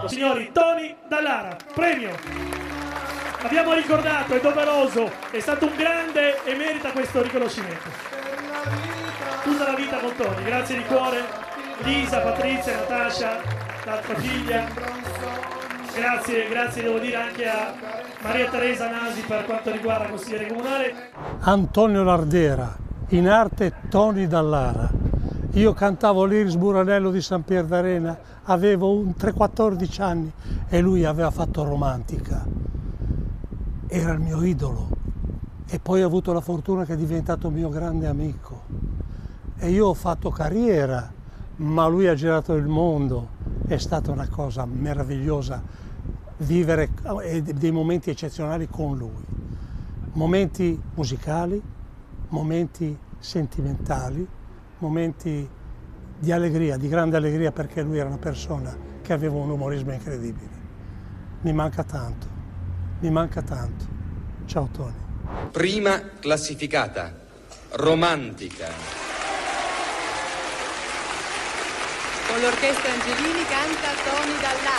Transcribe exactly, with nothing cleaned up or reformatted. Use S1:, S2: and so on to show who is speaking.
S1: Signori, Tony Dallara, premio. Abbiamo ricordato, è doveroso, è stato un grande e merita questo riconoscimento. Tutta la vita con Tony, grazie di cuore. Lisa, Patrizia, Natascia, l'altra figlia. Grazie, grazie devo dire anche a Maria Teresa Nasi per quanto riguarda il consigliere comunale.
S2: Antonio Lardera, in arte Tony Dallara. Io cantavo l'Iris Buranello di San Pier d'Arena, avevo un tre quattordici anni e lui aveva fatto Romantica. Era il mio idolo e poi ho avuto la fortuna che è diventato mio grande amico. E io ho fatto carriera, ma lui ha girato il mondo. È stata una cosa meravigliosa vivere dei momenti eccezionali con lui. Momenti musicali, momenti sentimentali, momenti di allegria, di grande allegria, perché lui era una persona che aveva un umorismo incredibile. Mi manca tanto, mi manca tanto. Ciao Tony.
S3: Prima classificata, Romantica.
S4: Con l'orchestra Angelini canta Tony Dallara.